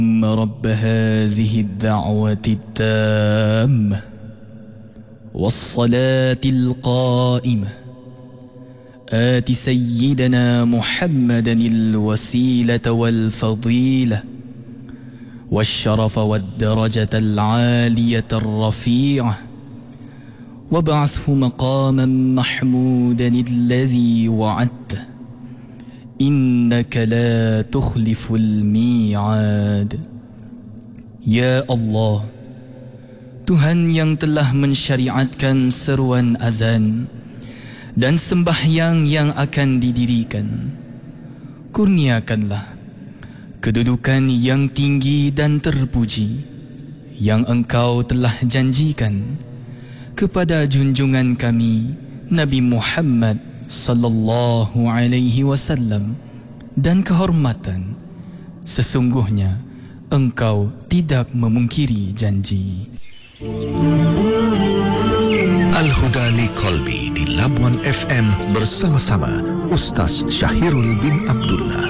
رب هذه الدعوة التامة والصلاة القائمة آت سيدنا محمدا الوسيلة والفضيلة والشرف والدرجة العالية الرفيعة وابعثه مقاما محمودا الذي وعدته إنك لا تخلف الميعاد. Ya Allah, Tuhan yang telah mensyariatkan seruan azan dan sembahyang yang akan didirikan, kurniakanlah kedudukan yang tinggi dan terpuji yang Engkau telah janjikan kepada junjungan kami Nabi Muhammad sallallahu alaihi wasallam, dan kehormatan sesungguhnya Engkau tidak memungkiri janji. Al-Huda li Qalbi di Labuan FM bersama-sama Ustaz Syahirul bin Abdullah.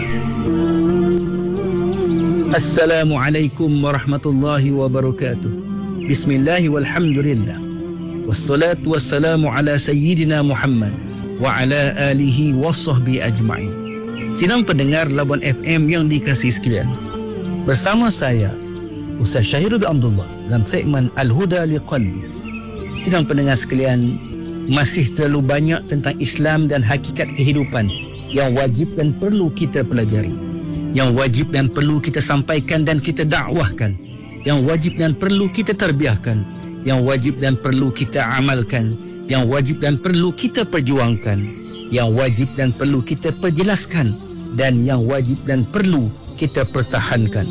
Assalamualaikum warahmatullahi wabarakatuh. Bismillah walhamdulillah. Wassalatu wassalamu ala sayyidina Muhammad wa ala alihi wa sahbihi ajma'in. Sidang pendengar Labuan FM yang dikasihi sekalian, bersama saya Ustaz Syahirul bin Abdullah dalam segmen Al-Huda li Qalbi. Sidang pendengar sekalian, masih terlalu banyak tentang Islam dan hakikat kehidupan yang wajib dan perlu kita pelajari, yang wajib dan perlu kita sampaikan dan kita dakwahkan, yang wajib dan perlu kita terbiahkan, yang wajib dan perlu kita amalkan, yang wajib dan perlu kita perjuangkan, yang wajib dan perlu kita perjelaskan, dan yang wajib dan perlu kita pertahankan.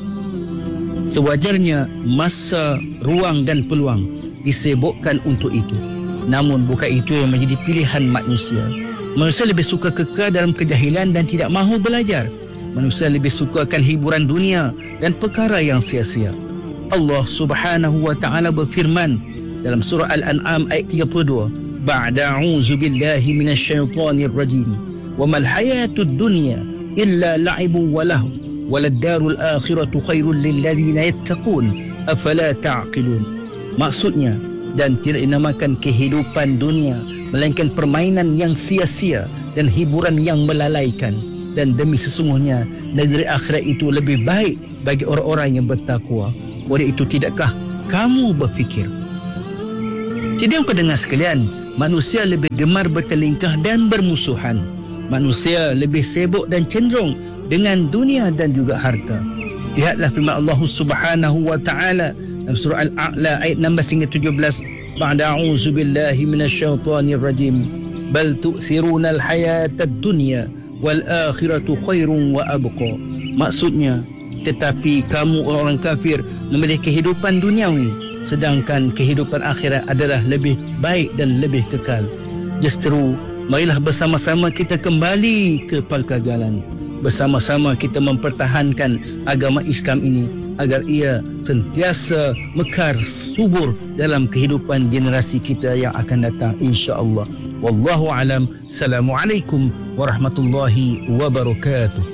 Sewajarnya masa, ruang dan peluang disibukkan untuk itu. Namun bukan itu yang menjadi pilihan manusia. Manusia lebih suka kekal dalam kejahilan dan tidak mahu belajar. Manusia lebih suka akan hiburan dunia dan perkara yang sia-sia. Allah Subhanahu wa taala berfirman dalam surah Al-An'am ayat 32, ba'da a'udzu billahi minasyaitonir rajim, wa mal hayatud dunya illa la'ibun wa lahu waladdarul akhiratu khairul lil ladzina yattaqun afala ta'qilun. Maksudnya, dan tidak dinamakan kehidupan dunia melainkan permainan yang sia-sia dan hiburan yang melalaikan, dan demi sesungguhnya negeri akhirat itu lebih baik bagi orang-orang yang bertakwa. Oleh itu, tidakkah kamu berfikir? Jadi yang pendengar sekalian, manusia lebih gemar bertelingkah dan bermusuhan. Manusia lebih sibuk dan cenderung dengan dunia dan juga harta. Lihatlah firman Allah Subhanahu wa taala dalam surah Al-A'la ayat 16 hingga 17, ba'da a'udzu billahi minasyaitonir rajim, bal tu'thiruna al-hayatad dunya wal akhiratu khairun wa abqa. Maksudnya, tetapi kamu orang kafir memilih kehidupan duniawi, sedangkan kehidupan akhirat adalah lebih baik dan lebih kekal. Justru, marilah bersama-sama kita kembali ke pangkal jalan. Bersama-sama kita mempertahankan agama Islam ini agar ia sentiasa mekar subur dalam kehidupan generasi kita yang akan datang, insya-Allah. Wallahu alam. Assalamualaikum warahmatullahi wabarakatuh.